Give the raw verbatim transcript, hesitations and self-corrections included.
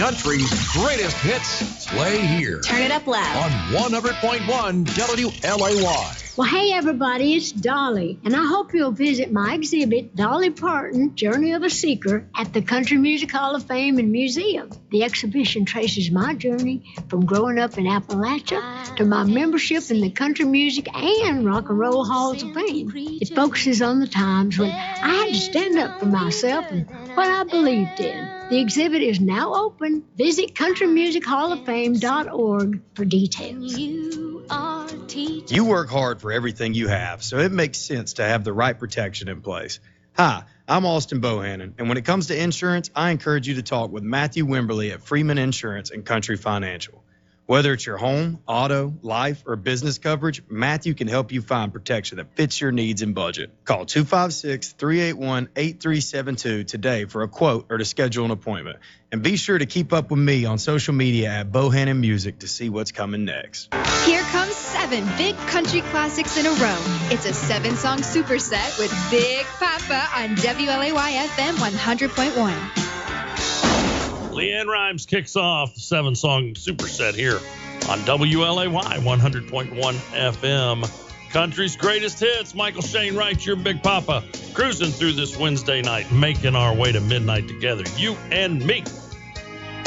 Country's greatest hits play here. Turn it up loud. On one hundred point one W L A Y. Well, hey, everybody, it's Dolly, and I hope you'll visit my exhibit, Dolly Parton, Journey of a Seeker, at the Country Music Hall of Fame and Museum. The exhibition traces my journey from growing up in Appalachia to my membership in the Country Music and Rock and Roll Halls of Fame. It focuses on the times when I had to stand up for myself and what I believed in. The exhibit is now open. Visit country music hall of fame dot org for details. You work hard for everything you have, so it makes sense to have the right protection in place. Hi, I'm Austin Bohannon, and when it comes to insurance, I encourage you to talk with Matthew Wimberly at Freeman Insurance and Country Financial. Whether it's your home, auto, life, or business coverage, Matthew can help you find protection that fits your needs and budget. Call two five six, three eight one, eight three seven two today for a quote or to schedule an appointment. And be sure to keep up with me on social media at Bohannon Music to see what's coming next. Here comes seven big country classics in a row. It's a seven-song superset with Big Papa on W L A Y F M one hundred point one. Leanne Rhymes kicks off the seven-song superset here on W L A Y one hundred point one F M. Country's greatest hits. Michael Shane Wright, your Big Papa, cruising through this Wednesday night, making our way to midnight together, you and me.